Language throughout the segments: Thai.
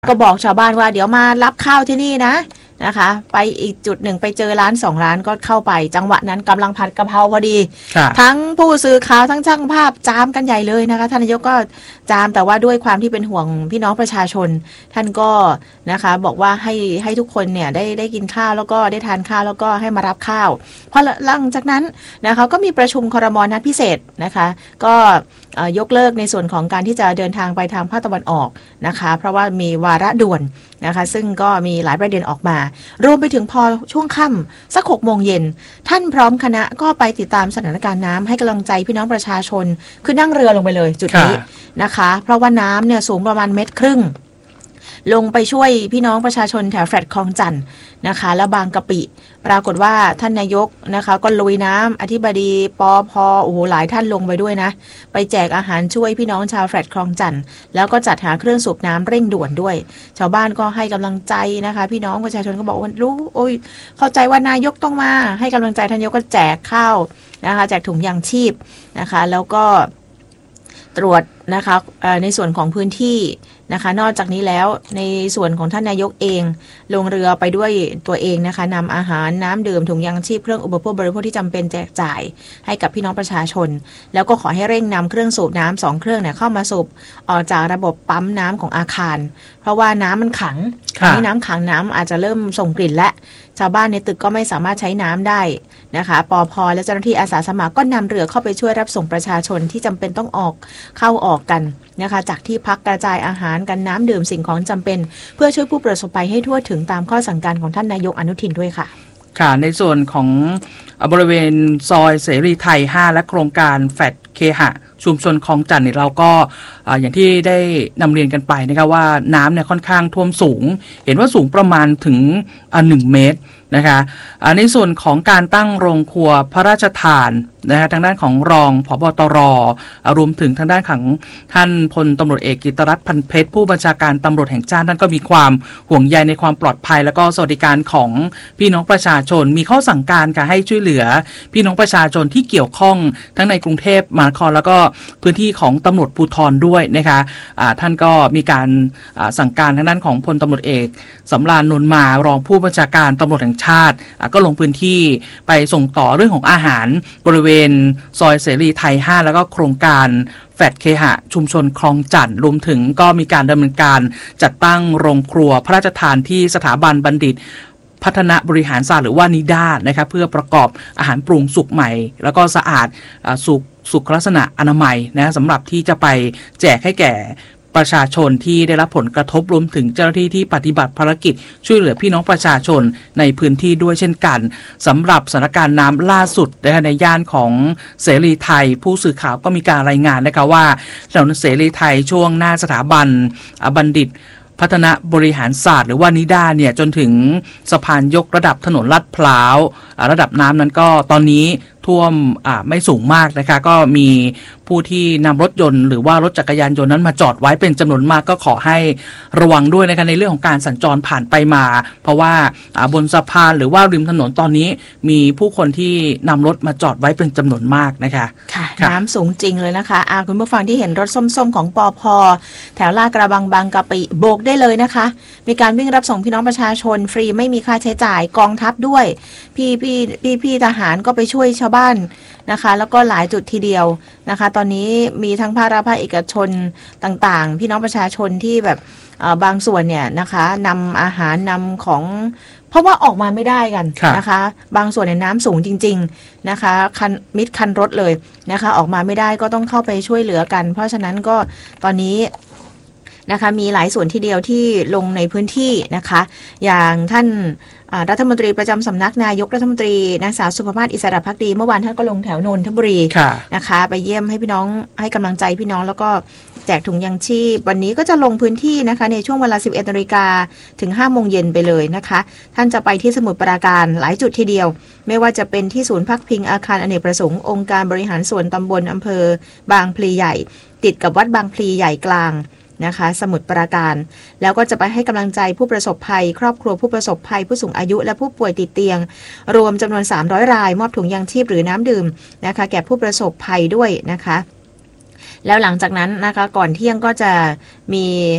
ก็บอกชาวบ้านว่าเดี๋ยวมารับข้าวที่นี่นะคะไปอีกจุดหนึ่งไปเจอร้าน2 ร้านก็เข้าไปจังหวะนั้นกำลังผัดกะเพราพอดีทั้งผู้สื่อข่าวทั้งช่างภาพจามกันใหญ่เลยนะคะท่านนายกก็จามแต่ว่าด้วยความที่เป็นห่วงพี่น้องประชาชนท่านก็นะคะบอกว่าให้ทุกคนเนี่ยได้กินข้าวแล้วก็ได้ทานข้าวแล้วก็ให้มารับข้าวพอหลังจากนั้นนะคะก็มีประชุมครม.นัดพิเศษนะคะก็ยกเลิกในส่วนของการที่จะเดินทางไปทางภาคตะวันออกนะคะเพราะว่ามีวาระด่วนนะคะซึ่งก็มีหลายประเด็นออกมารวมไปถึงพอช่วงค่ำสัก6 โมงเย็นท่านพร้อมคณะก็ไปติดตามสถานการณ์น้ำให้กำลังใจพี่น้องประชาชนคือนั่งเรือลงไปเลยจุดนี้นะคะเพราะว่าน้ำเนี่ยสูงประมาณ1.5 เมตรลงไปช่วยพี่น้องประชาชนแถวแฟลตคลองจันทน์นะคะแล้วบางกะปิปรากฏว่าท่านนายกนะคะก็ลุยน้ำอธิบดีปพโอ้โหหลายท่านลงไปด้วยนะไปแจกอาหารช่วยพี่น้องชาวแฟลตคลองจันทน์แล้วก็จัดหาเครื่องสูบน้ำเร่งด่วนด้วยชาวบ้านก็ให้กำลังใจนะคะพี่น้องประชาชนก็บอกว่ารู้โอ้ยเข้าใจว่านายกต้องมาให้กำลังใจท่านนายกก็แจกข้าวนะคะแจกถุงยางชีพนะคะแล้วก็ตรวจนะคะในส่วนของพื้นที่นะคะนอกจากนี้แล้วในส่วนของท่านนายกเองลงเรือไปด้วยตัวเองนะคะนำอาหารน้ำดื่มถุงยางชีพเครื่องอุปโภคบริโภคที่จำเป็นแจกจ่ายให้กับพี่น้องประชาชนแล้วก็ขอให้เร่งนำเครื่องสูบน้ำ2 เครื่องเนี่ยเข้ามาสูบออกจากระบบปั๊มน้ำของอาคารเพราะว่าน้ำมันขังนี่น้ำขังน้ำอาจจะเริ่มส่งกลิ่นและชาวบ้านในตึกก็ไม่สามารถใช้น้ำได้นะคะปพ.และเจ้าหน้าที่อาสาสมัครก็นำเรือเข้าไปช่วยรับส่งประชาชนที่จำเป็นต้องเข้าออกกันนะคะจากที่พักกระจายอาหารกันน้ำดื่มสิ่งของจำเป็นเพื่อช่วยผู้ประสบภัยให้ทั่วถึงตามข้อสั่งการของท่านนายกอนุทินด้วยค่ะค่ะในส่วนของบริเวณซอยเสรีไทย5และโครงการแฟลตเคหะชุมชนคลองจันทน์เราก็อย่างที่ได้นำเรียนกันไปนะครับว่าน้ำเนี่ยค่อนข้างท่วมสูงเห็นว่าสูงประมาณถึง1 เมตรนะคะในส่วนของการตั้งโรงครัวพระราชทานนะคะทางด้านของรองผบ.ตร.รวมถึงทางด้านของท่านพลตำรวจเอกกิตติรัตน์ พันเพชรผู้บัญชาการตำรวจแห่งชาติท่านก็มีความห่วงใยในความปลอดภัยและก็สวัสดิการของพี่น้องประชาชนมีข้อสั่งการการให้ช่วยเหลือพี่น้องประชาชนที่เกี่ยวข้องทั้งในกรุงเทพมหานครแล้วก็พื้นที่ของตำรวจภูธรด้วยนะคะท่านก็มีการสั่งการทางด้านของพลตำรวจเอกสำราญ นนท์มารองผู้บัญชาการตำรวจแห่งชาติก็ลงพื้นที่ไปส่งต่อเรื่องของอาหารบริเวณซอยเสรีไทย5แล้วก็โครงการแฟลตเคหะชุมชนคลองจันทน์รวมถึงก็มีการดำเนินการจัดตั้งโรงครัวพระราชทานที่สถาบันบัณฑิตพัฒนาบริหารศาสตร์หรือว่านิด้านะครับเพื่อประกอบอาหารปรุงสุกใหม่แล้วก็สะอาดสุขลักษณะอนามัยนะสำหรับที่จะไปแจกให้แก่ประชาชนที่ได้รับผลกระทบรวมถึงเจ้าหน้าที่ที่ปฏิบัติภารกิจช่วยเหลือพี่น้องประชาชนในพื้นที่ด้วยเช่นกันสำหรับสถานการณ์น้ำล่าสุดในย่านของเสรีไทยผู้สื่อข่าวก็มีการรายงานนะคะว่าถนนเสรีไทยช่วงหน้าสถาบันบัณฑิตพัฒนาบริหารศาสตร์หรือว่านิด้าเนี่ยจนถึงสะพานยกระดับถนนลาดพร้าวระดับน้ำนั้นก็ตอนนี้ท่วมไม่สูงมากนะคะก็มีผู้ที่นำรถยนต์หรือว่ารถจักรยานยนต์นั้นมาจอดไว้เป็นจำนวนมากก็ขอให้ระวังด้วยนะคะในเรื่องของการสัญจรผ่านไปมาเพราะว่าบนสะพานหรือว่าริมถนนตอนนี้มีผู้คนที่นำรถมาจอดไว้เป็นจำนวนมากนะคะค่ะน้ำสูงจริงเลยนะคะคุณผู้ฟังที่เห็นรถส้มๆของปพ.แถวลาดกระบังบางกะปิโบกได้เลยนะคะมีการวิ่งรับส่งพี่น้องประชาชนฟรีไม่มีค่าใช้จ่ายกองทัพด้วยพี่ทหารก็ไปช่วยชาวบ้านนะคะแล้วก็หลายจุดทีเดียวนะคะตอนนี้มีทั้งภาคเอกชนต่างๆพี่น้องประชาชนที่แบบบางส่วนเนี่ยนะคะนำอาหารนำของเพราะว่าออกมาไม่ได้กันนะคะบางส่วนในน้ำสูงจริงๆนะคะมิดคันรถเลยนะคะออกมาไม่ได้ก็ต้องเข้าไปช่วยเหลือกันเพราะฉะนั้นก็ตอนนี้นะคะมีหลายส่วนทีเดียวที่ลงในพื้นที่นะคะอย่างท่านรัฐมนตรีประจำสำนักนายกรัฐมนตรีนางสาวสุภมาศอิสระภักดีเมื่อวานท่านก็ลงแถวนนทบุรีนะคะไปเยี่ยมให้พี่น้องให้กำลังใจพี่น้องแล้วก็แจกถุงยางชีพวันนี้ก็จะลงพื้นที่นะคะในช่วงเวลา 11 นาฬิกาถึง 5 โมงเย็นไปเลยนะคะท่านจะไปที่สมุทรปราการหลายจุดทีเดียวไม่ว่าจะเป็นที่ศูนย์พักพิงอาคารอเนกประสงค์องค์การบริหารส่วนตำบลอำเภอบางพลีใหญ่ติดกับวัดบางพลีใหญ่กลางนะคะสมุทรปราการแล้วก็จะไปให้กำลังใจผู้ประสบภัยครอบครัวผู้ประสบภัยผู้สูงอายุและผู้ป่วยติดเตียงรวมจำนวน300 รายมอบถุงยางชีพหรือน้ำดื่มนะคะแก่ผู้ประสบภัยด้วยนะคะแล้วหลังจากนั้นนะคะก่อนเที่ยงก็จะมี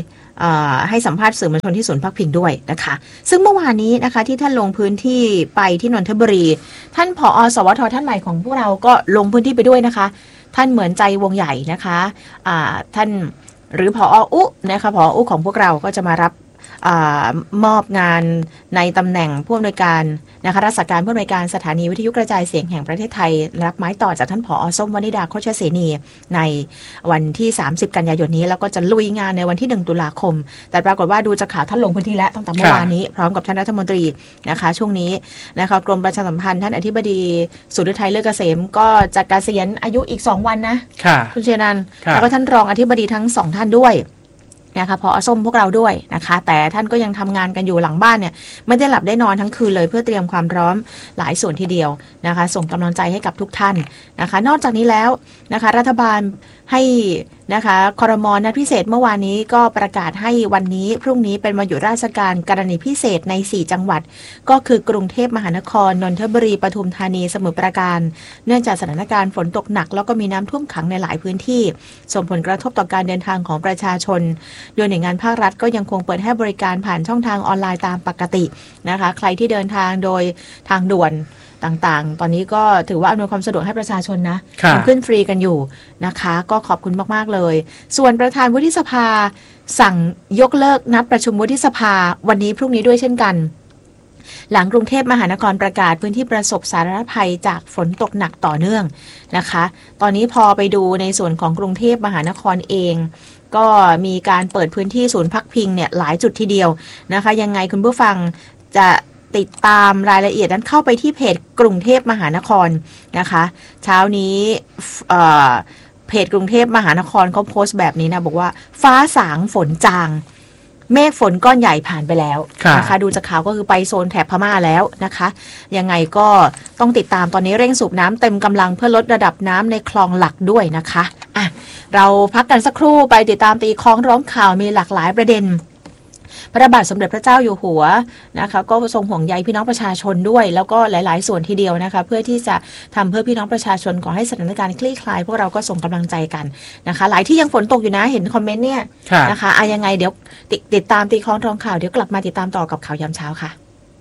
ให้สัมภาษณ์สื่อมวลชนที่ศูนย์พักพิงด้วยนะคะซึ่งเมื่อวานนี้นะคะที่ท่านลงพื้นที่ไปที่นนทบุรีท่านผอ.สวท.ท่านใหม่ของพวกเราก็ลงพื้นที่ไปด้วยนะคะท่านเหมือนใจวงใหญ่นะคะท่านหรือผอ.อุนะคะผอ.อุของพวกเราก็จะมารับมอบงานในตำแหน่งผู้อำนวยการนะคะรักษาการผู้อำนวยการสถานีวิทยุกระจายเสียงแห่งประเทศไทยรับไม้ต่อจากท่านผอ.ส้มวนิดาโคชเสนีในวันที่30กันยายนนี้แล้วก็จะลุยงานในวันที่1ตุลาคมแต่ปรากฏว่าดูจากข่าวท่านลงพื้นที่แล้วตั้งแต่เมื่อวานนี้พร้อมกับท่านรัฐมนตรีนะคะช่วงนี้นะคะกรมประชาสัมพันธ์ท่านอธิบดีสุรทัยเลิศเกษมก็จะเกษียณอายุอีก2วันนะคุณเชนันแล้วก็ท่านรองอธิบดีทั้ง2ท่านด้วยนะคะพอส้มพวกเราด้วยนะคะแต่ท่านก็ยังทำงานกันอยู่หลังบ้านเนี่ยไม่ได้หลับได้นอนทั้งคืนเลยเพื่อเตรียมความพร้อมหลายส่วนทีเดียวนะคะส่งกำลังใจให้กับทุกท่านนะคะนอกจากนี้แล้วนะคะรัฐบาลให้นะคะครม.นัดพิเศษเมื่อวานนี้ก็ประกาศให้วันนี้พรุ่งนี้เป็นวันหยุดราชการกรณีพิเศษใน4จังหวัดก็คือกรุงเทพมหานครนนทบุรีปทุมธานีสมุทรปราการเนื่องจากสถานการณ์ฝนตกหนักแล้วก็มีน้ำท่วมขังในหลายพื้นที่ส่งผลกระทบต่อการเดินทางของประชาชนโดยหน่วยงานภาครัฐก็ยังคงเปิดให้บริการผ่านช่องทางออนไลน์ตามปกตินะคะใครที่เดินทางโดยทางด่วนต่างๆตอนนี้ก็ถือว่าอำนวยความสะดวกให้ประชาชนนะขึ้นฟรีกันอยู่นะคะก็ขอบคุณมากๆเลยส่วนประธานวุฒิสภาสั่งยกเลิกนัดประชุมวุฒิสภาวันนี้พรุ่งนี้ด้วยเช่นกันหลังกรุงเทพมหานครประกาศพื้นที่ประสบสาธารณภัยจากฝนตกหนักต่อเนื่องนะคะตอนนี้พอไปดูในส่วนของกรุงเทพมหานครเองก็มีการเปิดพื้นที่ศูนย์พักพิงเนี่ยหลายจุดทีเดียวนะคะยังไงคุณผู้ฟังจะติดตามรายละเอียดนั้นเข้าไปที่เพจกรุงเทพมหานครนะคะเช้านี้เพจกรุงเทพมหานครเขาโพสต์แบบนี้นะบอกว่าฟ้าสางฝนจางเมฆฝนก้อนใหญ่ผ่านไปแล้วนะคะดูจากข่าวก็คือไปโซนแถบพม่าแล้วนะคะยังไงก็ต้องติดตามตอนนี้เร่งสูบน้ำเต็มกำลังเพื่อลดระดับน้ำในคลองหลักด้วยนะคะอ่ะเราพักกันสักครู่ไปติดตามตีคล้องร้องข่าวมีหลากหลายประเด็นพระบาทสมเด็จพระเจ้าอยู่หัวนะคะก็ทรงห่วงใยพี่น้องประชาชนด้วยแล้วก็หลายๆส่วนทีเดียวนะคะเพื่อที่จะทำเพื่อพี่น้องประชาชนขอให้สถานการณ์คลี่คลายพวกเราก็ส่งกำลังใจกันนะคะหลายที่ยังฝนตกอยู่นะเห็นคอมเมนต์เนี่ยนะคะยังไงเดี๋ยวติดตามตีคล้องร้องข่าวเดี๋ยวกลับมาติดตามต่อกับข่าวยามเช้าค่ะ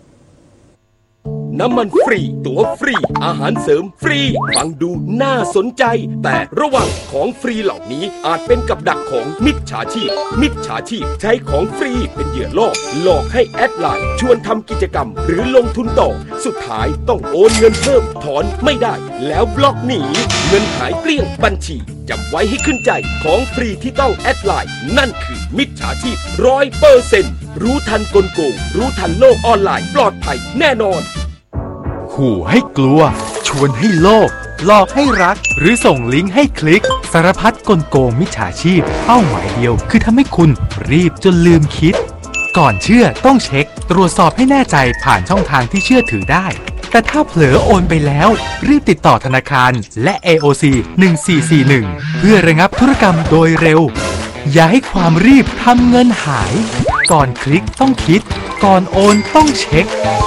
น้ำมันฟรีตั๋วฟรีอาหารเสริมฟรีฟังดูน่าสนใจแต่ระวังของฟรีเหล่านี้อาจเป็นกับดักของมิจฉาชีพใช้ของฟรีเป็นเหยื่อล่อหลอกให้แอดไลน์ชวนทำกิจกรรมหรือลงทุนต่อสุดท้ายต้องโอนเงินเพิ่มถอนไม่ได้แล้วบล็อกหนีเงินหายเกลี้ยงบัญชีจำไว้ให้ขึ้นใจของฟรีที่ต้องแอดไลน์นั่นคือมิจฉาชีพ 100% รู้ทันกลโกงรู้ทันโลกออนไลน์ปลอดภัยแน่นอนขู่ให้กลัวชวนให้โลภหลอกให้รักหรือส่งลิงก์ให้คลิกสารพัดกลโกงมิจฉาชีพเป้าหมายเดียวคือทำให้คุณรีบจนลืมคิดก่อนเชื่อต้องเช็คตรวจสอบให้แน่ใจผ่านช่องทางที่เชื่อถือได้แต่ถ้าเผลอโอนไปแล้วรีบติดต่อธนาคารและ AOC 1441เพื่อระงับธุรกรรมโดยเร็วอย่าให้ความรีบทำเงินหายก่อนคลิกต้องคิดก่อนโอนต้องเช็ค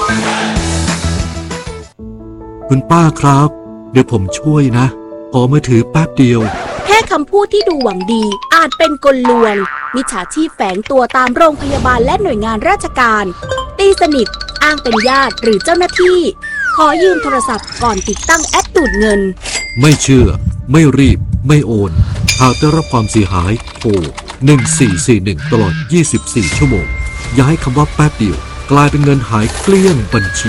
คุณป้าครับเดี๋ยวผมช่วยนะขอมือถือแป๊บเดียวแค่คำพูดที่ดูหวังดีอาจเป็นกลลวงมิจฉาชีพแฝงตัวตามโรงพยาบาลและหน่วยงานราชการตีสนิทอ้างเป็นญาติหรือเจ้าหน้าที่ขอยืมโทรศัพท์ก่อนติดตั้งแอปดูดเงินไม่เชื่อไม่รีบไม่โอนหากได้รับความเสียหายโทร1441ตลอด24ชั่วโมงอย่าให้คำว่าแป๊บเดียวกลายเป็นเงินหายเกลี้ยงบัญชี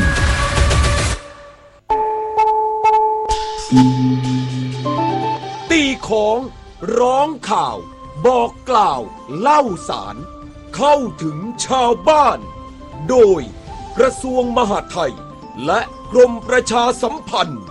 ตีของร้องข่าวบอกกล่าวเล่าสารเข้าถึงชาวบ้านโดยกระทรวงมหาดไทยและกรมประชาสัมพันธ์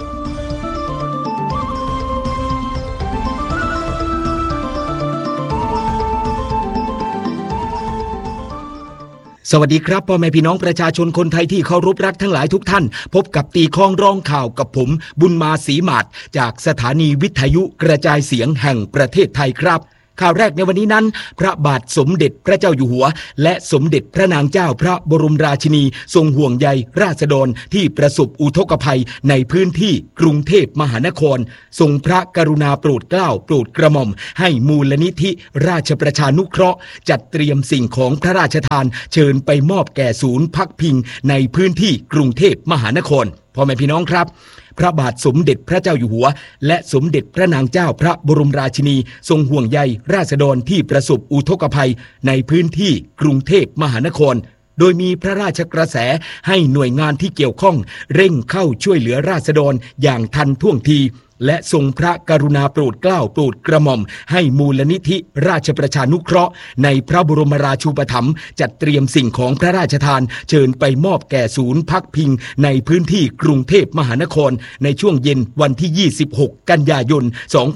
สวัสดีครับพ่อแม่พี่น้องประชาชนคนไทยที่เคารพรักทั้งหลายทุกท่านพบกับตีคล้องร้องข่าวกับผมบุญมาศรีหมาดจากสถานีวิทยุกระจายเสียงแห่งประเทศไทยครับข่าวแรกในวันนี้นั้นพระบาทสมเด็จพระเจ้าอยู่หัวและสมเด็จพระนางเจ้าพระบรมราชินีทรงห่วงใยราษฎรที่ประสบอุทกภัยในพื้นที่กรุงเทพมหานครทรงพระกรุณาโปรดเกล้าโปรดกระหม่อมให้มูลนิธิราชประชานุเคราะห์จัดเตรียมสิ่งของพระราชทานเชิญไปมอบแก่ศูนย์พักพิงในพื้นที่กรุงเทพมหานครพ่อแม่พี่น้องครับพระบาทสมเด็จพระเจ้าอยู่หัวและสมเด็จพระนางเจ้าพระบรมราชินีทรงห่วงใยราษฎรที่ประสบอุทกภัยในพื้นที่กรุงเทพมหานครโดยมีพระราชกระแสให้หน่วยงานที่เกี่ยวข้องเร่งเข้าช่วยเหลือราษฎรอย่างทันท่วงทีและทรงพระกรุณาโปรดเกล้าโปรดกระหม่อมให้มูลนิธิราชประชานุเคราะห์ในพระบรมราชูปถัมภ์จัดเตรียมสิ่งของพระราชทานเชิญไปมอบแก่ศูนย์พักพิงในพื้นที่กรุงเทพมหานครในช่วงเย็นวันที่26กันยายน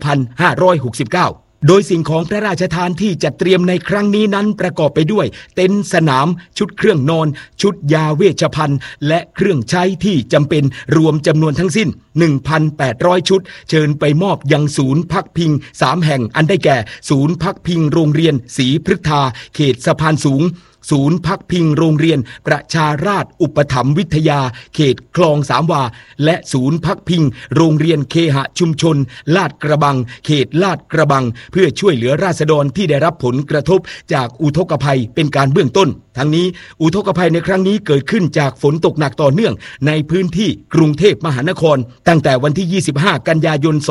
2569โดยสิ่งของพระราชทานที่จัดเตรียมในครั้งนี้นั้นประกอบไปด้วยเต็นท์สนามชุดเครื่องนอนชุดยาเวชภัณฑ์และเครื่องใช้ที่จำเป็นรวมจำนวนทั้งสิ้น 1,800 ชุดเชิญไปมอบยังศูนย์พักพิง3แห่งอันได้แก่ศูนย์พักพิงโรงเรียนศรีพฤทธาเขตสะพานสูงศูนย์พักพิงโรงเรียนประชาราษฎร์อุปถัมภ์วิทยาเขตคลองสามวาและศูนย์พักพิงโรงเรียนเคหะชุมชนลาดกระบังเขตลาดกระบังเพื่อช่วยเหลือราษฎรที่ได้รับผลกระทบจากอุทกภัยเป็นการเบื้องต้นทั้งนี้อุทกภัยในครั้งนี้เกิดขึ้นจากฝนตกหนักต่อเนื่องในพื้นที่กรุงเทพมหานครตั้งแต่วันที่25กันยายน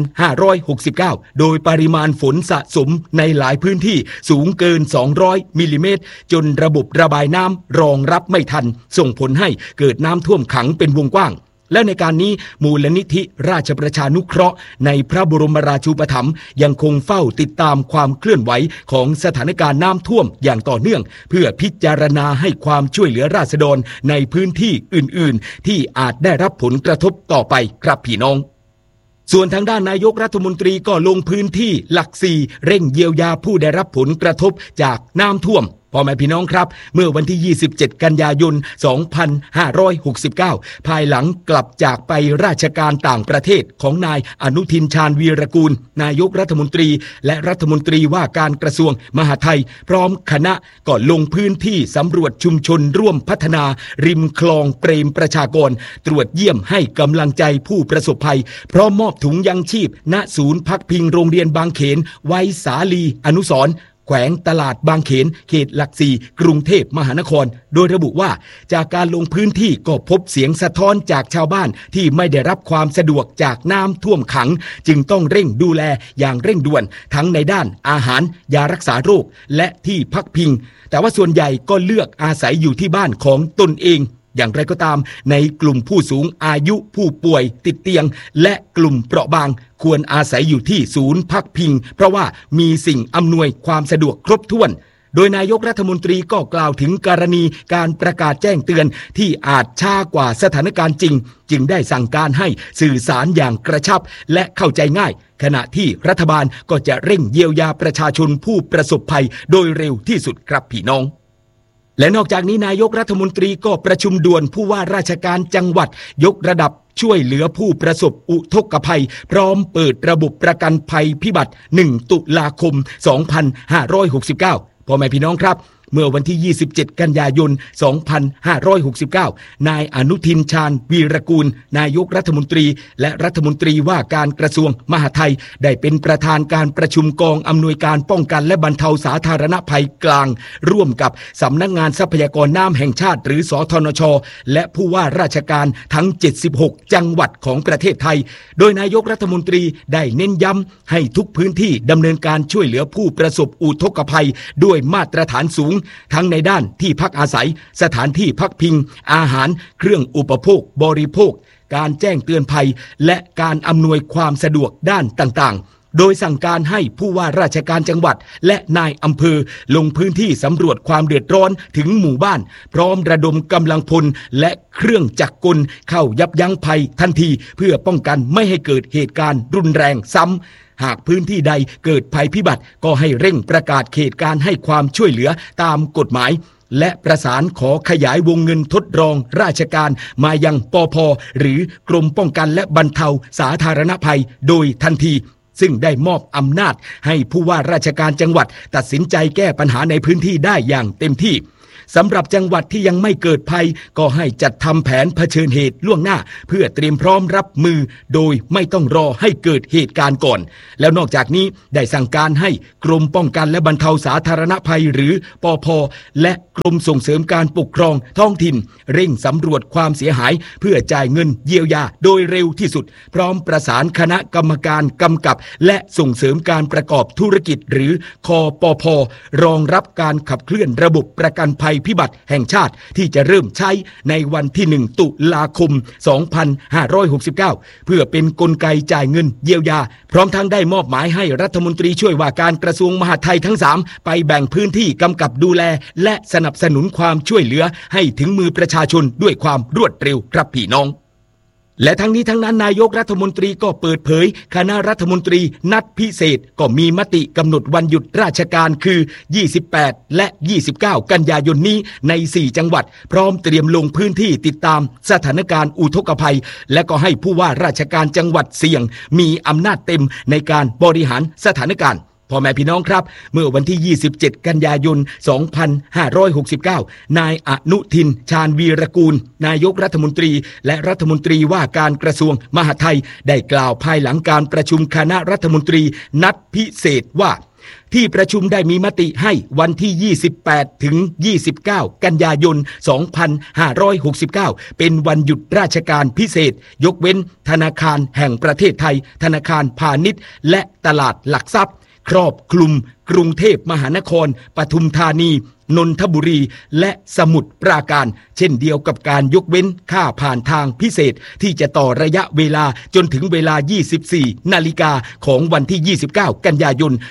2569โดยปริมาณฝนสะสมในหลายพื้นที่สูงเกิน200มิลลิเมตรจนระบบระบายน้ำรองรับไม่ทันส่งผลให้เกิดน้ำท่วมขังเป็นวงกว้างและในการนี้มูลนิธิราชประชานุเคราะห์ในพระบรมราชูปถัมภ์ยังคงเฝ้าติดตามความเคลื่อนไหวของสถานการณ์น้ำท่วมอย่างต่อเนื่องเพื่อพิจารณาให้ความช่วยเหลือราษฎรในพื้นที่อื่นๆที่อาจได้รับผลกระทบต่อไปครับพี่น้องส่วนทางด้านนายกรัฐมนตรีก็ลงพื้นที่หลัก4เร่งเยียวยาผู้ได้รับผลกระทบจากน้ำท่วมพ่อแม่พี่น้องครับเมื่อวันที่27กันยายน2569ภายหลังกลับจากไปราชการต่างประเทศของนายอนุทินชาญวีรกูลนายกรัฐมนตรีและรัฐมนตรีว่าการกระทรวงมหาดไทยพร้อมคณะก็ลงพื้นที่สำรวจชุมชนร่วมพัฒนาริมคลองเปรมประชากรตรวจเยี่ยมให้กำลังใจผู้ประสบภัยพร้อมมอบถุงยังชีพณศูนย์พักพิงโรงเรียนบางเขนไว้สาลีอนุสรณ์แขวงตลาดบางเขนเขตหลักสี่กรุงเทพมหานครโดยระบุว่าจากการลงพื้นที่ก็พบเสียงสะท้อนจากชาวบ้านที่ไม่ได้รับความสะดวกจากน้ำท่วมขังจึงต้องเร่งดูแลอย่างเร่งด่วนทั้งในด้านอาหารยารักษาโรคและที่พักพิงแต่ว่าส่วนใหญ่ก็เลือกอาศัยอยู่ที่บ้านของตนเองอย่างไรก็ตามในกลุ่มผู้สูงอายุผู้ป่วยติดเตียงและกลุ่มเปราะบางควรอาศัยอยู่ที่ศูนย์พักพิงเพราะว่ามีสิ่งอำนวยความสะดวกครบถ้วนโดยนายกรัฐมนตรีก็กล่าวถึงกรณีการประกาศแจ้งเตือนที่อาจช้ากว่าสถานการณ์จริงจึงได้สั่งการให้สื่อสารอย่างกระชับและเข้าใจง่ายขณะที่รัฐบาลก็จะเร่งเยียวยาประชาชนผู้ประสบภัยโดยเร็วที่สุดครับพี่น้องและนอกจากนี้นายกรัฐมนตรีก็ประชุมด่วนผู้ว่าราชการจังหวัดยกระดับช่วยเหลือผู้ประสบอุทกภัยพร้อมเปิดระบบประกันภัยพิบัติ1ตุลาคม2569พ่อแม่พี่น้องครับเมื่อวันที่27กันยายน2569นายอนุทินชาญวีรกูลนายกรัฐมนตรีและรัฐมนตรีว่าการกระทรวงมหาดไทยได้เป็นประธานการประชุมกองอำนวยการป้องกันและบรรเทาสาธารณภัยกลางร่วมกับสำนักงานทรัพยากรน้ำแห่งชาติหรือสธนช.และผู้ว่าราชการทั้ง76จังหวัดของประเทศไทยโดยนายกรัฐมนตรีได้เน้นย้ำให้ทุกพื้นที่ดำเนินการช่วยเหลือผู้ประสบอุทกภัยด้วยมาตรฐานสูงทั้งในด้านที่พักอาศัยสถานที่พักพิงอาหารเครื่องอุปโภคบริโภคการแจ้งเตือนภัยและการอำนวยความสะดวกด้านต่างๆโดยสั่งการให้ผู้ว่าราชการจังหวัดและนายอำเภอลงพื้นที่สำรวจความเดือดร้อนถึงหมู่บ้านพร้อมระดมกำลังพลและเครื่องจักรกลเข้ายับยั้งภัยทันทีเพื่อป้องกันไม่ให้เกิดเหตุการณ์รุนแรงซ้ำหากพื้นที่ใดเกิดภัยพิบัติก็ให้เร่งประกาศเขตการให้ความช่วยเหลือตามกฎหมายและประสานขอขยายวงเงินทดลองราชการมายังปภ.หรือกรมป้องกันและบรรเทาสาธารณภัยโดยทันทีซึ่งได้มอบอำนาจให้ผู้ว่าราชการจังหวัดตัดสินใจแก้ปัญหาในพื้นที่ได้อย่างเต็มที่สำหรับจังหวัดที่ยังไม่เกิดภัยก็ให้จัดทำแผนเผชิญเหตุล่วงหน้าเพื่อเตรียมพร้อมรับมือโดยไม่ต้องรอให้เกิดเหตุการณ์ก่อนแล้วนอกจากนี้ได้สั่งการให้กรมป้องกันและบรรเทาสาธารณภัยหรือปภ.และกรมส่งเสริมการปกครองท้องถิ่นเร่งสำรวจความเสียหายเพื่อจ่ายเงินเยียวยาโดยเร็วที่สุดพร้อมประสานคณะกรรมการกำกับและส่งเสริมการประกอบธุรกิจหรือคปภ.รองรับการขับเคลื่อนระบบประกันภัยพิบัติแห่งชาติที่จะเริ่มใช้ในวันที่1 ตุลาคม 2569 เพื่อเป็นกลไกจ่ายเงินเยียวยาพร้อมทั้งได้มอบหมายให้รัฐมนตรีช่วยว่าการกระทรวงมหาดไทยทั้ง3ไปแบ่งพื้นที่กำกับดูแลและสนับสนุนความช่วยเหลือให้ถึงมือประชาชนด้วยความรวดเร็วครับพี่น้องและทั้งนี้ทั้งนั้นนายกรัฐมนตรีก็เปิดเผยคณะรัฐมนตรีนัดพิเศษก็มีมติกำหนดวันหยุดราชการคือ28และ29กันยายนนี้ใน4จังหวัดพร้อมเตรียมลงพื้นที่ติดตามสถานการณ์อุทกภัยและก็ให้ผู้ว่าราชการจังหวัดเสี่ยงมีอำนาจเต็มในการบริหารสถานการณ์พ่อแม่พี่น้องครับเมื่อวันที่27กันยายน2569นายอนุทินชาญวีรกูลนายกรัฐมนตรีและรัฐมนตรีว่าการกระทรวงมหาดไทยได้กล่าวภายหลังการประชุมคณะรัฐมนตรีนัดพิเศษว่าที่ประชุมได้มีมติให้วันที่28ถึง29กันยายน2569เป็นวันหยุดราชการพิเศษยกเว้นธนาคารแห่งประเทศไทยธนาคารพาณิชย์และตลาดหลักทรัพย์ครอบคลุมกรุงเทพมหานครปทุมธานีนนทบุรีและสมุทรปราการเช่นเดียวกับการยกเว้นค่าผ่านทางพิเศษที่จะต่อระยะเวลาจนถึงเวลา 24 นาฬิกาของวันที่ 29 กันยายน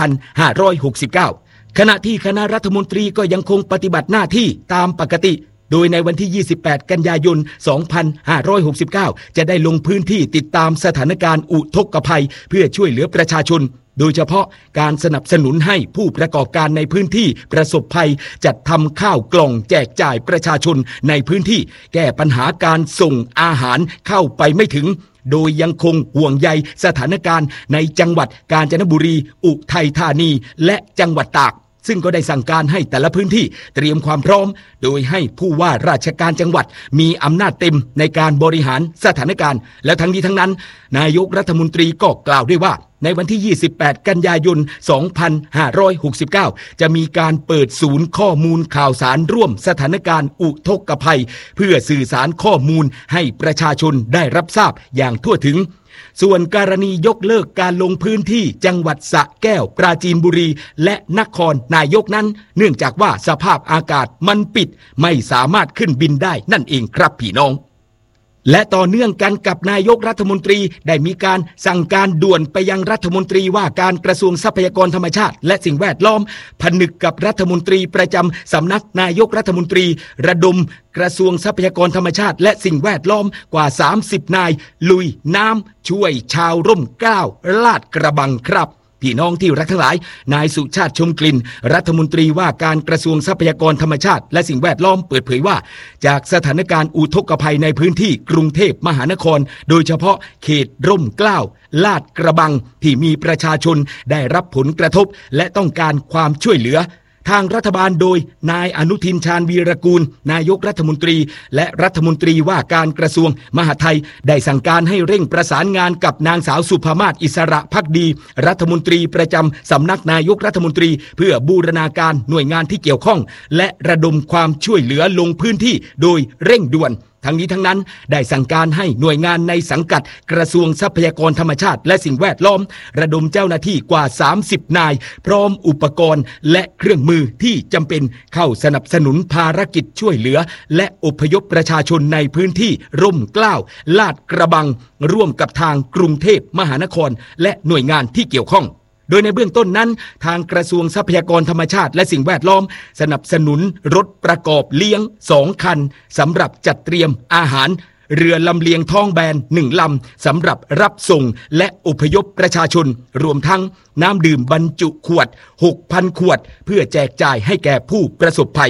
2569 ขณะที่คณะรัฐมนตรีก็ยังคงปฏิบัติหน้าที่ตามปกติโดยในวันที่ 28 กันยายน 2569 จะได้ลงพื้นที่ติดตามสถานการณ์อุทกภัยเพื่อช่วยเหลือประชาชนโดยเฉพาะการสนับสนุนให้ผู้ประกอบการในพื้นที่ประสบภัยจัดทำข้าวกล่องแจกจ่ายประชาชนในพื้นที่แก้ปัญหาการส่งอาหารเข้าไปไม่ถึงโดยยังคงห่วงใยสถานการณ์ในจังหวัดกาญจนบุรีอุทัยธานีและจังหวัดตากซึ่งก็ได้สั่งการให้แต่ละพื้นที่เตรียมความพร้อมโดยให้ผู้ว่าราชการจังหวัดมีอำนาจเต็มในการบริหารสถานการณ์และทั้งนี้ทั้งนั้นนายกรัฐมนตรีก็กล่าวด้วยว่าในวันที่ 28 กันยายน 2569 จะมีการเปิดศูนย์ข้อมูลข่าวสารร่วมสถานการณ์อุทกภัยเพื่อสื่อสารข้อมูลให้ประชาชนได้รับทราบอย่างทั่วถึงส่วนกรณียกเลิกการลงพื้นที่จังหวัดสระแก้วปราจีนบุรีและนครนายกนั้นเนื่องจากว่าสภาพอากาศมันปิดไม่สามารถขึ้นบินได้นั่นเองครับพี่น้องและต่อเนื่องกันกับนายกรัฐมนตรีได้มีการสั่งการด่วนไปยังรัฐมนตรีว่าการกระทรวงทรัพยากรธรรมชาติและสิ่งแวดล้อมผนึกกับรัฐมนตรีประจำสำนักนายกรัฐมนตรีระดมกระทรวงทรัพยากรธรรมชาติและสิ่งแวดล้อมกว่า30นายลุยน้ำช่วยชาวร่มเกล้าลาดกระบังครับพี่น้องที่รักทั้งหลายนายสุชาติชมกลิ่นรัฐมนตรีว่าการกระทรวงทรัพยากรธรรมชาติและสิ่งแวดล้อมเปิดเผยว่าจากสถานการณ์อุทกภัยในพื้นที่กรุงเทพมหานครโดยเฉพาะเขตร่มเกล้าลาดกระบังที่มีประชาชนได้รับผลกระทบและต้องการความช่วยเหลือทางรัฐบาลโดยนายอนุทินชาญวีรกูลนายกรัฐมนตรีและรัฐมนตรีว่าการกระทรวงมหาดไทยได้สั่งการให้เร่งประสานงานกับนางสาวสุภามาศอิสระภักดีรัฐมนตรีประจำสำนักนายกรัฐมนตรีเพื่อบูรณาการหน่วยงานที่เกี่ยวข้องและระดมความช่วยเหลือลงพื้นที่โดยเร่งด่วนทั้งนี้ทั้งนั้นได้สั่งการให้หน่วยงานในสังกัดกระทรวงทรัพยากรธรรมชาติและสิ่งแวดล้อมระดมเจ้าหน้าที่กว่า30นายพร้อมอุปกรณ์และเครื่องมือที่จำเป็นเข้าสนับสนุนภารกิจช่วยเหลือและอพยพประชาชนในพื้นที่ร่มเกล้าลาดกระบังร่วมกับทางกรุงเทพมหานครและหน่วยงานที่เกี่ยวข้องโดยในเบื้องต้นนั้นทางกระทรวงทรัพยากรธรรมชาติและสิ่งแวดล้อมสนับสนุนรถประกอบเลี้ยง2คันสำหรับจัดเตรียมอาหารเรือลำเลียงท้องแบน1ลำสำหรับรับส่งและอพยพประชาชนรวมทั้งน้ำดื่มบรรจุขวด 6,000 ขวดเพื่อแจกจ่ายให้แก่ผู้ประสบภัย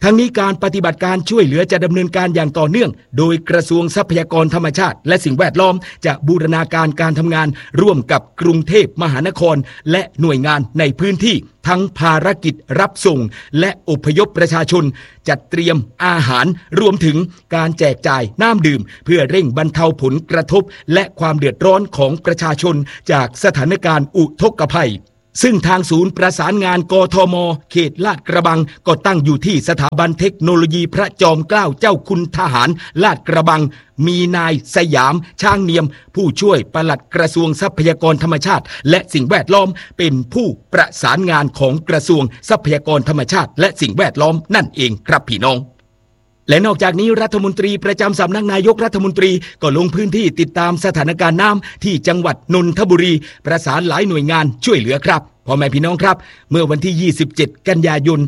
ทั้งนี้การปฏิบัติการช่วยเหลือจะดำเนินการอย่างต่อเนื่องโดยกระทรวงทรัพยากรธรรมชาติและสิ่งแวดล้อมจะบูรณาการการทำงานร่วมกับกรุงเทพมหานครและหน่วยงานในพื้นที่ทั้งภารกิจรับส่งและอพยพประชาชนจัดเตรียมอาหารรวมถึงการแจกจ่ายน้ำดื่มเพื่อเร่งบรรเทาผลกระทบและความเดือดร้อนของประชาชนจากสถานการณ์อุทกภัยซึ่งทางศูนย์ประสานงานกทม.เขตลาดกระบังก็ตั้งอยู่ที่สถาบันเทคโนโลยีพระจอมเกล้าเจ้าคุณทหารลาดกระบังมีนายสยามช่างเนียมผู้ช่วยปลัดกระทรวงทรัพยากรธรรมชาติและสิ่งแวดล้อมเป็นผู้ประสานงานของกระทรวงทรัพยากรธรรมชาติและสิ่งแวดล้อมนั่นเองครับพี่น้องและนอกจากนี้รัฐมนตรีประจำสำนักนายกรัฐมนตรีก็ลงพื้นที่ติดตามสถานการณ์น้ำที่จังหวัดนนทบุรีประสานหลายหน่วยงานช่วยเหลือครับพ่อแม่พี่น้องครับเมื่อวันที่27กันยายน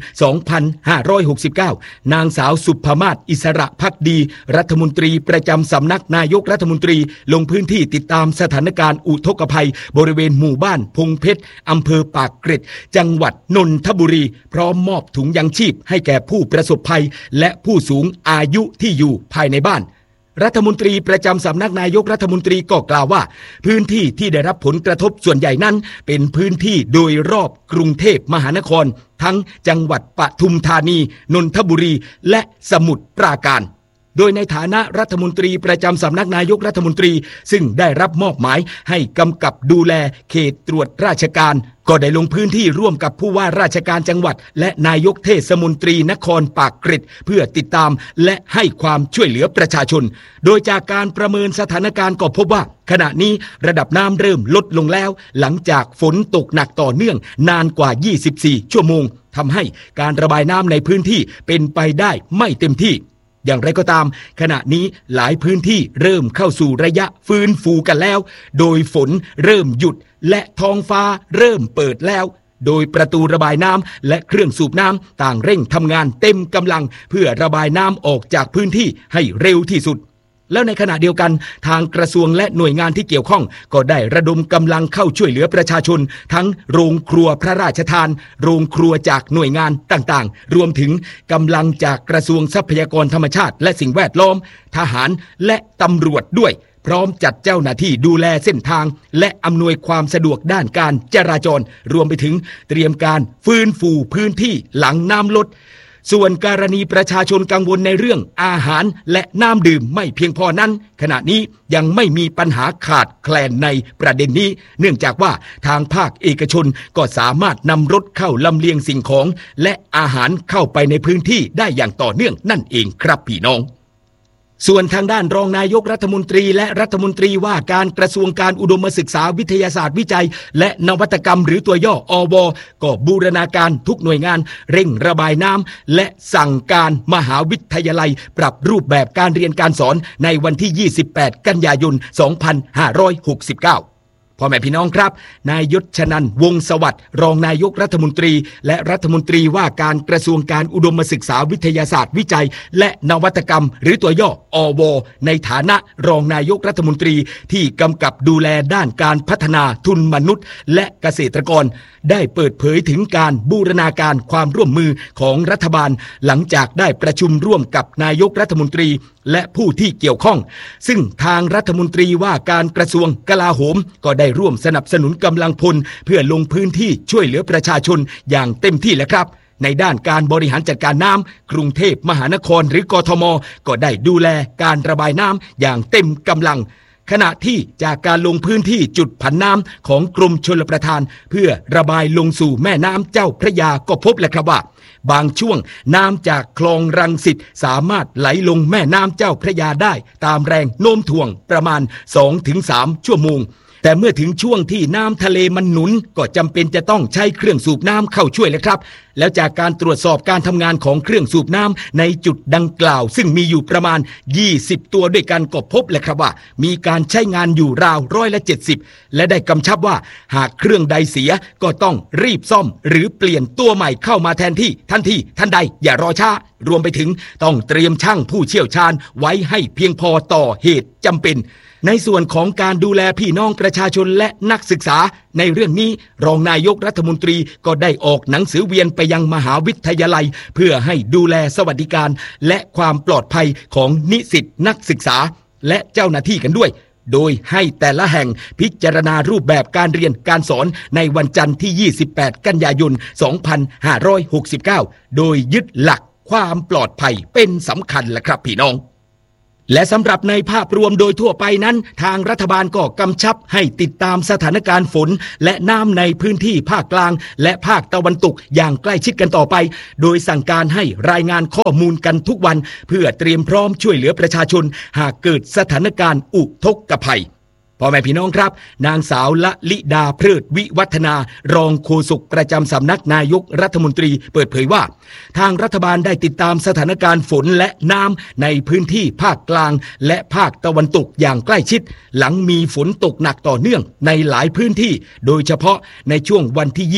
2569นางสาวสุภมาศอิสระภักดีรัฐมนตรีประจำสำนักนายกรัฐมนตรีลงพื้นที่ติดตามสถานการณ์อุทกภัยบริเวณหมู่บ้านพงเพชรอำเภอปากเกร็ดจังหวัดนนทบุรีพร้อมมอบถุงยังชีพให้แก่ผู้ประสบภัยและผู้สูงอายุที่อยู่ภายในบ้านรัฐมนตรีประจำสำนักนายกรัฐมนตรีก็กล่าวว่าพื้นที่ที่ได้รับผลกระทบส่วนใหญ่นั้นเป็นพื้นที่โดยรอบกรุงเทพมหานครทั้งจังหวัดปทุมธานีนนทบุรีและสมุทรปราการโดยในฐานะรัฐมนตรีประจำสำนักนายกรัฐมนตรีซึ่งได้รับมอบหมายให้กำกับดูแลเขตตรวจราชการก็ได้ลงพื้นที่ร่วมกับผู้ว่าราชการจังหวัดและนายกเทศมนตรีนครปากเกร็ดเพื่อติดตามและให้ความช่วยเหลือประชาชนโดยจากการประเมินสถานการณ์ก็พบว่าขณะนี้ระดับน้ำเริ่มลดลงแล้วหลังจากฝนตกหนักต่อเนื่องนานกว่า24ชั่วโมงทำให้การระบายน้ำในพื้นที่เป็นไปได้ไม่เต็มที่อย่างไรก็ตามขณะนี้หลายพื้นที่เริ่มเข้าสู่ระยะฟื้นฟูกันแล้วโดยฝนเริ่มหยุดและท้องฟ้าเริ่มเปิดแล้วโดยประตูระบายน้ำและเครื่องสูบน้ำต่างเร่งทำงานเต็มกำลังเพื่อระบายน้ำออกจากพื้นที่ให้เร็วที่สุดแล้วในขณะเดียวกันทางกระทรวงและหน่วยงานที่เกี่ยวข้องก็ได้ระดมกำลังเข้าช่วยเหลือประชาชนทั้งโรงครัวพระราชทานโรงครัวจากหน่วยงานต่างๆรวมถึงกำลังจากกระทรวงทรัพยากรธรรมชาติและสิ่งแวดล้อมทหารและตำรวจด้วยพร้อมจัดเจ้าหน้าที่ดูแลเส้นทางและอำนวยความสะดวกด้านการจราจรรวมไปถึงเตรียมการฟื้นฟูพื้นที่หลังน้ำลดส่วนกรณีประชาชนกังวลในเรื่องอาหารและน้ำดื่มไม่เพียงพอนั้นขณะนี้ยังไม่มีปัญหาขาดแคลนในประเด็นนี้เนื่องจากว่าทางภาคเอกชนก็สามารถนำรถเข้าลำเลียงสิ่งของและอาหารเข้าไปในพื้นที่ได้อย่างต่อเนื่องนั่นเองครับพี่น้องส่วนทางด้านรองนายกรัฐมนตรีและรัฐมนตรีว่าการกระทรวงการอุดมศึกษาวิทยาศาสตร์วิจัยและนวัตกรรมหรือตัวย่ออว.ก็บูรณาการทุกหน่วยงานเร่งระบายน้ำและสั่งการมหาวิทยาลัยปรับรูปแบบการเรียนการสอนในวันที่28กันยายน2569พ่อแม่พี่น้องครับนายยศชนันท์วงศ์สวัสดิ์รองนายกรัฐมนตรีและรัฐมนตรีว่าการกระทรวงการอุดมศึกษาวิทยาศาสตร์วิจัยและนวัตกรรมหรือตัวย่ออว.ในฐานะรองนายกรัฐมนตรีที่กำกับดูแลด้านการพัฒนาทุนมนุษย์และเกษตรกรได้เปิดเผยถึงการบูรณาการความร่วมมือของรัฐบาลหลังจากได้ประชุมร่วมกับนายกรัฐมนตรีและผู้ที่เกี่ยวข้องซึ่งทางรัฐมนตรีว่าการกระทรวงกลาโหมก็ได้ร่วมสนับสนุนกำลังพลเพื่อลงพื้นที่ช่วยเหลือประชาชนอย่างเต็มที่แล้วครับในด้านการบริหารจัดการน้ำกรุงเทพมหานครหรือกทม.ก็ได้ดูแลการระบายน้ำอย่างเต็มกำลังขณะที่จากการลงพื้นที่จุดผันน้ำของกรมชลประทานเพื่อระบายลงสู่แม่น้ำเจ้าพระยาก็พบแล้วครับว่าบางช่วงน้ำจากคลองรังสิตสามารถไหลลงแม่น้ำเจ้าพระยาได้ตามแรงโน้มถ่วงประมาณ 2-3 ชั่วโมงแต่เมื่อถึงช่วงที่น้ำทะเลมันหนุนก็จำเป็นจะต้องใช้เครื่องสูบน้ำเข้าช่วยเลยครับแล้วจากการตรวจสอบการทำงานของเครื่องสูบน้ำในจุดดังกล่าวซึ่งมีอยู่ประมาณ20ตัวด้วยกันก็พบเลยครับว่ามีการใช้งานอยู่ราว70%และได้กำชับว่าหากเครื่องใดเสียก็ต้องรีบซ่อมหรือเปลี่ยนตัวใหม่เข้ามาแทนที่ทันทีทันใดอย่ารอช้ารวมไปถึงต้องเตรียมช่างผู้เชี่ยวชาญไว้ให้เพียงพอต่อเหตุจำเป็นในส่วนของการดูแลพี่น้องประชาชนและนักศึกษาในเรื่องนี้รองนายกรัฐมนตรีก็ได้ออกหนังสือเวียนไปยังมหาวิทยาลัยเพื่อให้ดูแลสวัสดิการและความปลอดภัยของนิสิตนักศึกษาและเจ้าหน้าที่กันด้วยโดยให้แต่ละแห่งพิจารณารูปแบบการเรียนการสอนในวันจันทร์ที่28กันยายน2569โดยยึดหลักความปลอดภัยเป็นสำคัญแหละครับพี่น้องและสำหรับในภาพรวมโดยทั่วไปนั้นทางรัฐบาลก็กำชับให้ติดตามสถานการณ์ฝนและน้ำในพื้นที่ภาคกลางและภาคตะวันตกอย่างใกล้ชิดกันต่อไปโดยสั่งการให้รายงานข้อมูลกันทุกวันเพื่อเตรียมพร้อมช่วยเหลือประชาชนหากเกิดสถานการณ์อุทกภัยพ่อแม่พี่น้องครับนางสาวละลิดาเพลิดวิวัฒนารองโฆษกประจำสำนักนายกรัฐมนตรีเปิดเผยว่าทางรัฐบาลได้ติดตามสถานการณ์ฝนและน้ำในพื้นที่ภาคกลางและภาคตะวันตกอย่างใกล้ชิดหลังมีฝนตกหนักต่อเนื่องในหลายพื้นที่โดยเฉพาะในช่วงวันที่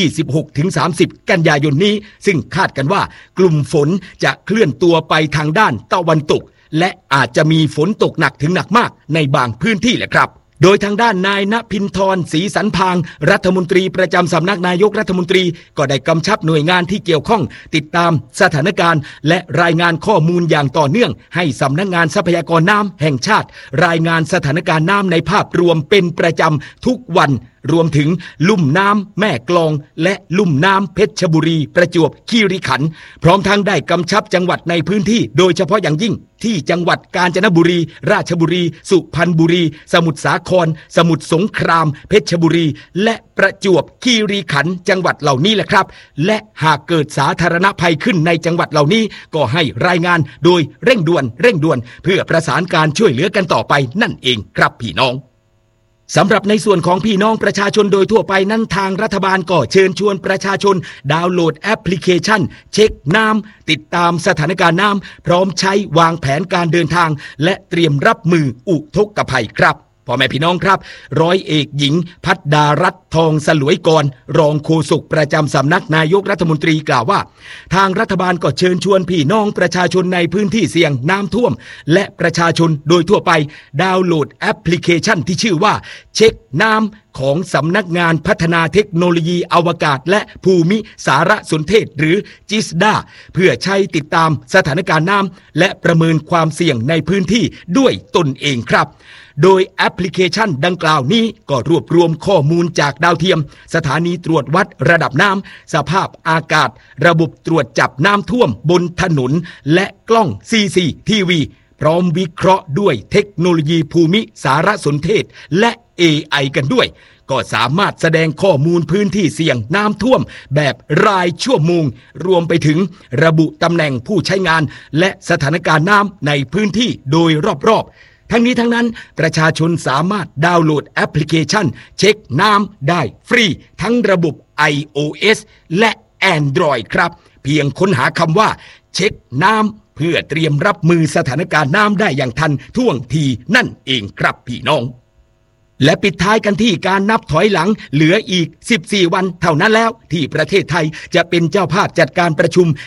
26-30 กันยายนนี้ซึ่งคาดกันว่ากลุ่มฝนจะเคลื่อนตัวไปทางด้านตะวันตกและอาจจะมีฝนตกหนักถึงหนักมากในบางพื้นที่แหละครับโดยทางด้านนายณภินทรศรีสันพางรัฐมนตรีประจำสำนักนายกรัฐมนตรีก็ได้กำชับหน่วยงานที่เกี่ยวข้องติดตามสถานการณ์และรายงานข้อมูลอย่างต่อเนื่องให้สำนักงานทรัพยากรน้ำแห่งชาติรายงานสถานการณ์น้ำในภาพรวมเป็นประจำทุกวันรวมถึงลุ่มน้ำแม่กลองและลุ่มน้ำเพชรบุรีประจวบคีรีขันธ์พร้อมทั้งได้กำชับจังหวัดในพื้นที่โดยเฉพาะอย่างยิ่งที่จังหวัดกาญจนบุรีราชบุรีสุพรรณบุรีสมุทรสาครสมุทรสงครามเพชรบุรีและประจวบคีรีขันธ์จังหวัดเหล่านี้แหละครับและหากเกิดสาธารณภัยขึ้นในจังหวัดเหล่านี้ก็ให้รายงานโดยเร่งด่วนเพื่อประสานการช่วยเหลือกันต่อไปนั่นเองครับพี่น้องสำหรับในส่วนของพี่น้องประชาชนโดยทั่วไปนั้นทางรัฐบาลก็เชิญชวนประชาชนดาวน์โหลดแอปพลิเคชันเช็คน้ำติดตามสถานการณ์น้ำพร้อมใช้วางแผนการเดินทางและเตรียมรับมืออุทกภัยครับพ่อแม่พี่น้องครับร้อยเอกหญิงภัทดารัตน์ทองสลวยกรรองโฆษกประจำสำนักนายกรัฐมนตรีกล่าวว่าทางรัฐบาลก็เชิญชวนพี่น้องประชาชนในพื้นที่เสี่ยงน้ำท่วมและประชาชนโดยทั่วไปดาวน์โหลดแอปพลิเคชันที่ชื่อว่าเช็คน้ำของสำนักงานพัฒนาเทคโนโลยีอวกาศและภูมิสารสนเทศหรือจิสดาเพื่อใช้ติดตามสถานการณ์น้ำและประเมินความเสี่ยงในพื้นที่ด้วยตนเองครับโดยแอปพลิเคชันดังกล่าวนี้ก็รวบรวมข้อมูลจากดาวเทียมสถานีตรวจวัดระดับน้ำสภาพอากาศระบบตรวจจับน้ำท่วมบนถนนและกล้อง CCTV พร้อมวิเคราะห์ด้วยเทคโนโลยีภูมิสารสนเทศและ AI กันด้วยก็สามารถแสดงข้อมูลพื้นที่เสี่ยงน้ำท่วมแบบรายชั่วโมงรวมไปถึงระบุตำแหน่งผู้ใช้งานและสถานการณ์น้ำในพื้นที่โดยรอบๆทั้งนี้ทั้งนั้นประชาชนสามารถดาวน์โหลดแอปพลิเคชันเช็คน้ำได้ฟรีทั้งระบบ iOS และ Android ครับเพียงค้นหาคำว่าเช็คน้ำเพื่อเตรียมรับมือสถานการณ์น้ำได้อย่างทันท่วงทีนั่นเองครับพี่น้องและปิดท้ายกันที่การนับถอยหลังเหลืออีก14วันเท่านั้นแล้วที่ประเทศไทยจะเป็นเจ้าภาพจัดการประชุม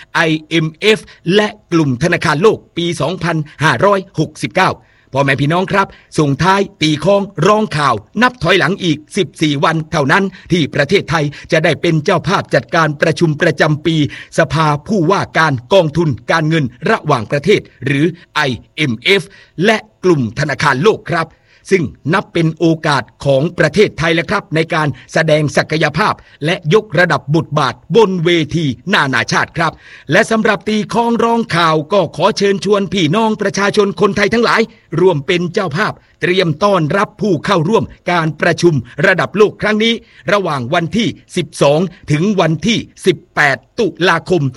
IMF และกลุ่มธนาคารโลกปี 2569 พ่อแม่พี่น้องครับส่งท้ายตีคล้องร้องข่าวนับถอยหลังอีก14วันเท่านั้นที่ประเทศไทยจะได้เป็นเจ้าภาพจัดการประชุมประจำปีสภาผู้ว่าการกองทุนการเงินระหว่างประเทศหรือ IMF และกลุ่มธนาคารโลกครับซึ่งนับเป็นโอกาสของประเทศไทยแล้วครับในการแสดงศักยภาพและยกระดับบทบาทบนเวทีนานาชาติครับและสำหรับตีคล้องร้องข่าวก็ขอเชิญชวนพี่น้องประชาชนคนไทยทั้งหลายร่วมเป็นเจ้าภาพเตรียมต้อนรับผู้เข้าร่วมการประชุมระดับโลกครั้งนี้ระหว่างวันที่12ถึงวันที่18ตุลาคม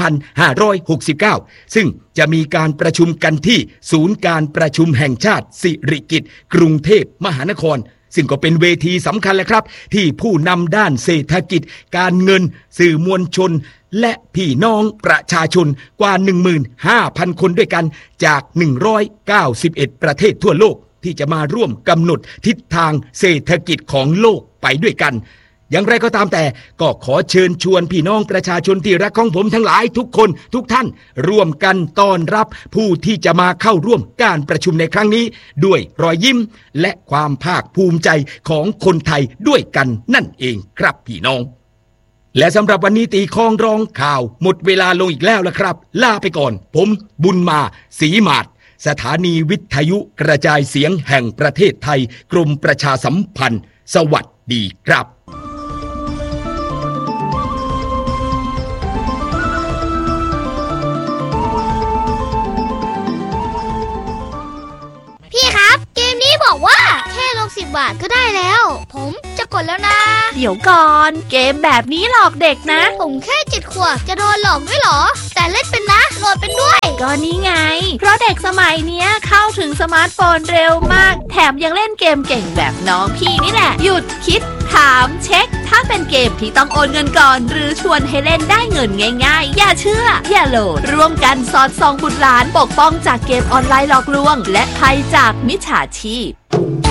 2569ซึ่งจะมีการประชุมกันที่ศูนย์การประชุมแห่งชาติสิริกิติ์กรุงเทพมหานครซึ่งก็เป็นเวทีสำคัญแหละครับที่ผู้นำด้านเศรษฐกิจการเงินสื่อมวลชนและพี่น้องประชาชนกว่า 15,000 คนด้วยกันจาก191ประเทศทั่วโลกที่จะมาร่วมกำหนดทิศทางเศรษฐกิจของโลกไปด้วยกันอย่างไรก็ตามแต่ก็ขอเชิญชวนพี่น้องประชาชนที่รักของผมทั้งหลายทุกคนทุกท่านร่วมกันต้อนรับผู้ที่จะมาเข้าร่วมการประชุมในครั้งนี้ด้วยรอยยิ้มและความภาคภูมิใจของคนไทยด้วยกันนั่นเองครับพี่น้องและสำหรับวันนี้ตีคองร้องข่าวหมดเวลาลงอีกแล้วละครับลาไปก่อนผมบุญมาศรีมาศสถานีวิทยุกระจายเสียงแห่งประเทศไทยกรมประชาสัมพันธ์สวัสดีครับพี่ครับเกมนี้บอกว่าแค่ลง10 บาทก็ได้แล้วผมจะกดแล้วนะเดี๋ยวก่อนเกมแบบนี้หลอกเด็กนะผมแค่7 ขวบจะโดนหลอกด้วยเหรอแต่เล่นเป็นนะโหลดเป็นด้วยก็นี่ไงเพราะเด็กสมัยเนี้ยเข้าถึงสมาร์ทโฟนเร็วมากแถมยังเล่นเกมเก่งแบบน้องพี่นี่แหละหยุดคิดถามเช็คถ้าเป็นเกมที่ต้องโอนเงินก่อนหรือชวนให้เล่นได้เงินง่ายๆอย่าเชื่ออย่าโหลดร่วมกันสอดส่องบุตรหลานปกป้องจากเกมออนไลน์หลอกลวงและภัยจากมิจฉาชีพ